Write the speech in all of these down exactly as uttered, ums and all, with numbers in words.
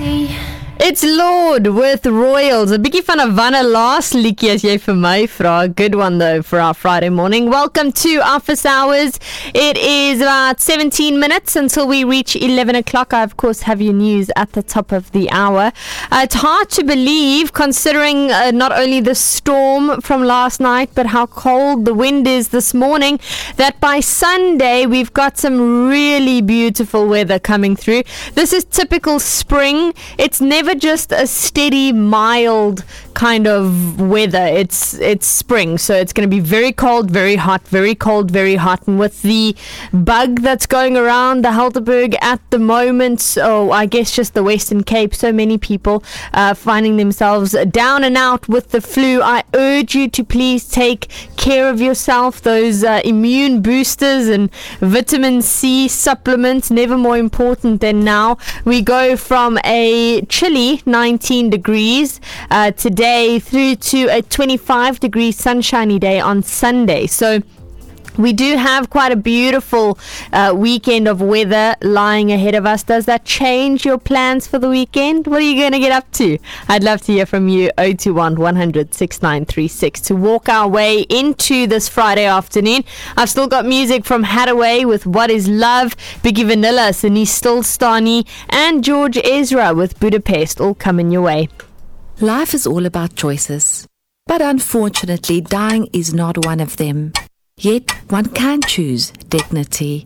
It's Lord with Royals. 'n bietjie van 'n wanne laas liedjie as jy vir my vra. Good one though for our Friday morning. Welcome to Office Hours. It is about seventeen minutes until we reach eleven o'clock. I of course have your news at the top of the hour. Uh, it's hard to believe considering uh, not only the storm from last night but how cold the wind is this morning that by Sunday we've got some really beautiful weather coming through. This is typical spring. It's never just a steady, mild kind of weather. It's it's spring, so it's going to be very cold, very hot, very cold, very hot. And with the bug that's going around the Helderberg at the moment, so I guess just the Western Cape, so many people uh, finding themselves down and out with the flu. I urge you to please take care of yourself. Those uh, immune boosters and vitamin C supplements, never more important than now. We go from a chilly nineteen degrees uh, today through to a twenty-five degree sunshiny day on Sunday. So we do have quite a beautiful uh, weekend of weather lying ahead of us. Does that change your plans for the weekend? What are you going to get up to? I'd love to hear from you. oh two one, one hundred, sixty-nine thirty-six to walk our way into this Friday afternoon. I've still got music from Hathaway with What Is Love, Biggie Vanilla, Sinise Stilstani, and George Ezra with Budapest, all coming your way. Life is all about choices, but unfortunately dying is not one of them. Yet, one can choose dignity.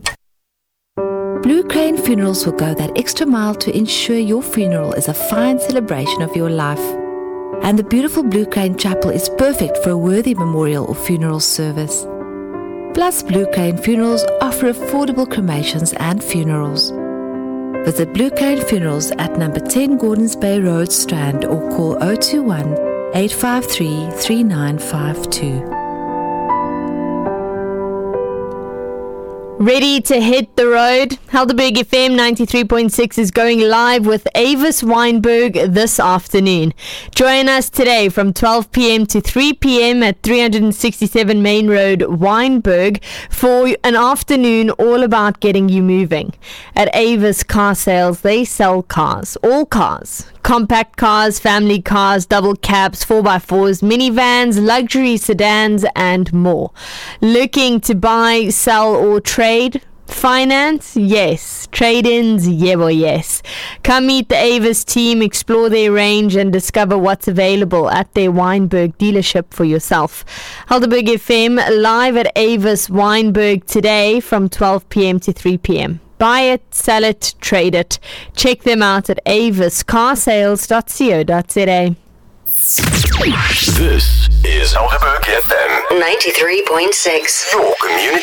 Blue Crane Funerals will go that extra mile to ensure your funeral is a fine celebration of your life. And the beautiful Blue Crane Chapel is perfect for a worthy memorial or funeral service. Plus, Blue Crane Funerals offer affordable cremations and funerals. Visit Blue Crane Funerals at number ten Gordons Bay Road, Strand, or call oh two one, eight five three, three nine five two. Ready to hit the road? Helderberg F M ninety-three point six is going live with Avis Weinberg this afternoon. Join us today from twelve p.m. to three p.m. at three sixty-seven Main Road, Weinberg, for an afternoon all about getting you moving. At Avis Car Sales, they sell cars, all cars. Compact cars, family cars, double cabs, four by fours, minivans, luxury sedans, and more. Looking to buy, sell, or trade? Finance? Yes. Trade-ins? Yeah, well, yes. Come meet the Avis team, explore their range, and discover what's available at their Weinberg dealership for yourself. Helderberg F M live at Avis Weinberg today from twelve p.m. to three p.m. Buy it, sell it, trade it. Check them out at avis car sales dot co dot za. This is Helderberg F M ninety-three point six. Your community